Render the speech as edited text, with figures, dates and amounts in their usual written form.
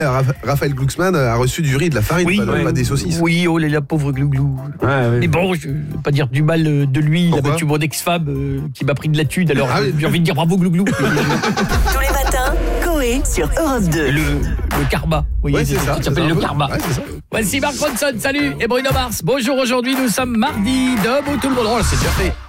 Raphaël Glucksmann a reçu du riz et de la farine, pas des saucisses. Oui, oh la pauvre Glouglou. Mais bon, je ne veux pas dire du mal de lui. Il a battu mon ex-femme qui m'a pris de la thune. Alors j'ai envie de dire bravo Glouglou. Tous les matins, Coé sur Europe 2. Le karma. Vous voyez, c'est ça. Ça s'appelle le karma. Ouais, c'est ça. Voici Mark Ronson, salut. Et Bruno Mars. Bonjour, aujourd'hui nous sommes mardi. Debout tout le monde. Oh là, c'est déjà fait.